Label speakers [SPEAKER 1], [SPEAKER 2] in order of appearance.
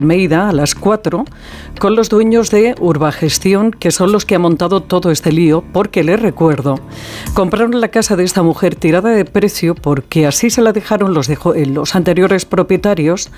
[SPEAKER 1] Almeida a las 4 con los dueños de Urbagestión, que son los que han montado todo este lío, porque les recuerdo, compraron la casa de esta mujer tirada de precio porque así se la dejaron los anteriores propietarios